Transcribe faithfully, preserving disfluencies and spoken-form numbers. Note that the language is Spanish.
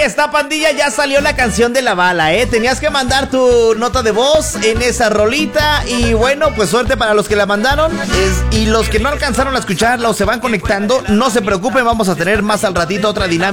está, pandilla, ya salió la canción de la bala, ¿eh? Tenías que mandar tu nota de voz en esa rolita. Y bueno, pues suerte para los que la mandaron. Es, y los que no alcanzaron a escucharla o se van conectando, no se preocupen, vamos a tener más al ratito otra dinámica